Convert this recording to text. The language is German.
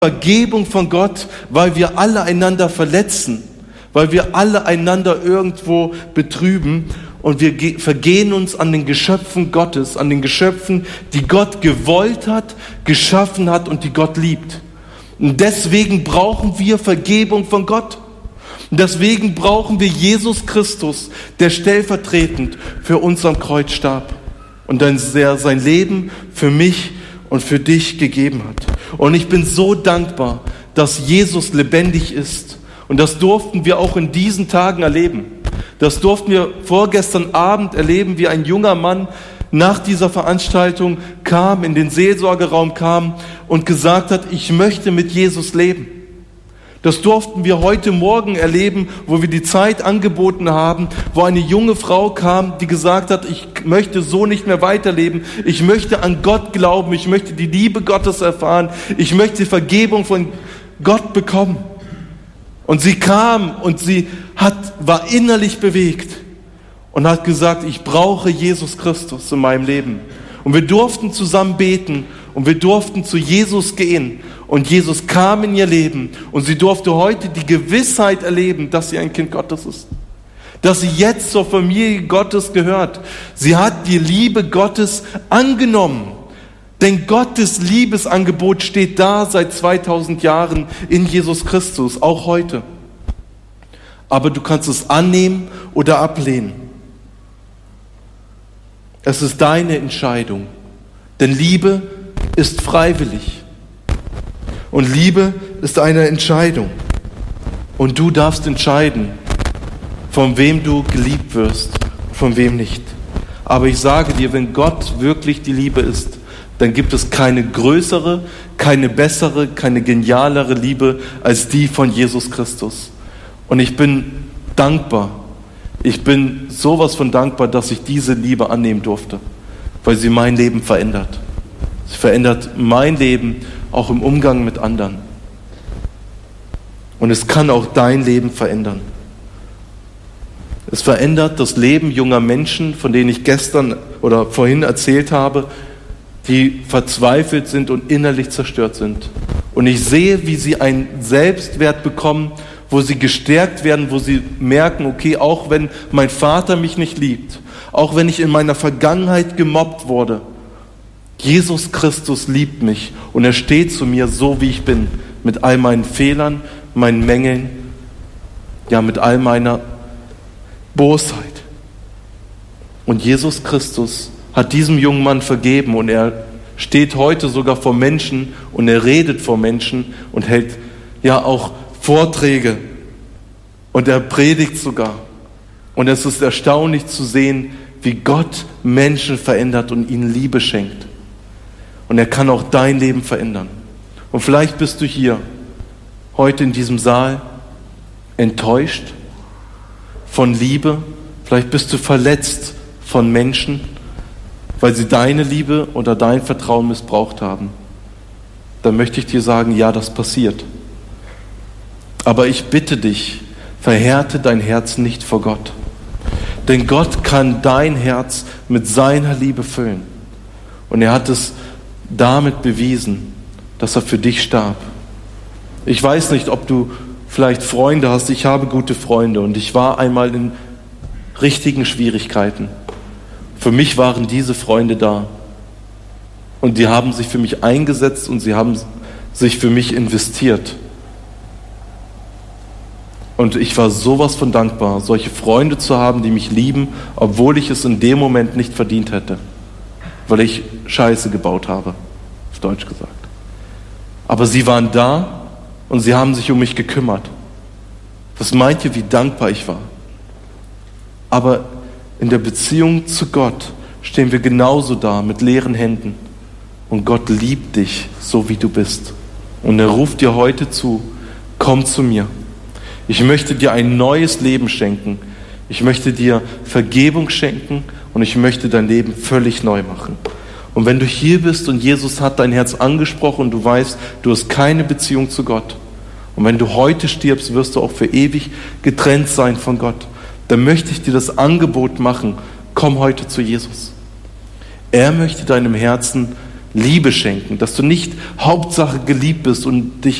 Vergebung von Gott, weil wir alle einander verletzen, weil wir alle einander irgendwo betrüben und wir vergehen uns an den Geschöpfen Gottes, an den Geschöpfen, die Gott gewollt hat, geschaffen hat und die Gott liebt. Und deswegen brauchen wir Vergebung von Gott. Und deswegen brauchen wir Jesus Christus, der stellvertretend für uns am Kreuz starb und der sein Leben für mich und für dich gegeben hat. Und ich bin so dankbar, dass Jesus lebendig ist. Und das durften wir auch in diesen Tagen erleben. Das durften wir vorgestern Abend erleben, wie ein junger Mann nach dieser Veranstaltung kam, in den Seelsorgeraum kam und gesagt hat, ich möchte mit Jesus leben. Das durften wir heute Morgen erleben, wo wir die Zeit angeboten haben, wo eine junge Frau kam, die gesagt hat, ich möchte so nicht mehr weiterleben, ich möchte an Gott glauben, ich möchte die Liebe Gottes erfahren, ich möchte Vergebung von Gott bekommen. Und sie kam und war innerlich bewegt und hat gesagt, ich brauche Jesus Christus in meinem Leben. Und wir durften zusammen beten und wir durften zu Jesus gehen. Und Jesus kam in ihr Leben und sie durfte heute die Gewissheit erleben, dass sie ein Kind Gottes ist. Dass sie jetzt zur Familie Gottes gehört. Sie hat die Liebe Gottes angenommen. Denn Gottes Liebesangebot steht da seit 2000 Jahren in Jesus Christus, auch heute. Aber du kannst es annehmen oder ablehnen. Es ist deine Entscheidung. Denn Liebe ist freiwillig. Und Liebe ist eine Entscheidung. Und du darfst entscheiden, von wem du geliebt wirst, von wem nicht. Aber ich sage dir, wenn Gott wirklich die Liebe ist, dann gibt es keine größere, keine bessere, keine genialere Liebe als die von Jesus Christus. Und ich bin dankbar. Ich bin sowas von dankbar, dass ich diese Liebe annehmen durfte, weil sie mein Leben verändert. Sie verändert mein Leben auch im Umgang mit anderen. Und es kann auch dein Leben verändern. Es verändert das Leben junger Menschen, von denen ich gestern oder vorhin erzählt habe, die verzweifelt sind und innerlich zerstört sind. Und ich sehe, wie sie einen Selbstwert bekommen, wo sie gestärkt werden, wo sie merken, okay, auch wenn mein Vater mich nicht liebt, auch wenn ich in meiner Vergangenheit gemobbt wurde, Jesus Christus liebt mich und er steht zu mir so, wie ich bin, mit all meinen Fehlern, meinen Mängeln, ja, mit all meiner Bosheit. Und Jesus Christus hat diesem jungen Mann vergeben und er steht heute sogar vor Menschen und er redet vor Menschen und hält ja auch Vorträge und er predigt sogar. Und es ist erstaunlich zu sehen, wie Gott Menschen verändert und ihnen Liebe schenkt. Und er kann auch dein Leben verändern. Und vielleicht bist du hier, heute in diesem Saal, enttäuscht von Liebe. Vielleicht bist du verletzt von Menschen, weil sie deine Liebe oder dein Vertrauen missbraucht haben. Dann möchte ich dir sagen, ja, das passiert. Aber ich bitte dich, verhärte dein Herz nicht vor Gott. Denn Gott kann dein Herz mit seiner Liebe füllen. Und er hat es damit bewiesen, dass er für dich starb. Ich weiß nicht, ob du vielleicht Freunde hast. Ich habe gute Freunde und ich war einmal in richtigen Schwierigkeiten. Für mich waren diese Freunde da. Und die haben sich für mich eingesetzt und sie haben sich für mich investiert. Und ich war sowas von dankbar, solche Freunde zu haben, die mich lieben, obwohl ich es in dem Moment nicht verdient hätte. Weil ich Scheiße gebaut habe, auf Deutsch gesagt. Aber sie waren da und sie haben sich um mich gekümmert. Was meint ihr, wie dankbar ich war? Aber in der Beziehung zu Gott stehen wir genauso da mit leeren Händen. Und Gott liebt dich, so wie du bist. Und er ruft dir heute zu, komm zu mir. Ich möchte dir ein neues Leben schenken. Ich möchte dir Vergebung schenken und ich möchte dein Leben völlig neu machen. Und wenn du hier bist und Jesus hat dein Herz angesprochen und du weißt, du hast keine Beziehung zu Gott, und wenn du heute stirbst, wirst du auch für ewig getrennt sein von Gott, dann möchte ich dir das Angebot machen, komm heute zu Jesus. Er möchte deinem Herzen Liebe schenken, dass du nicht Hauptsache geliebt bist und dich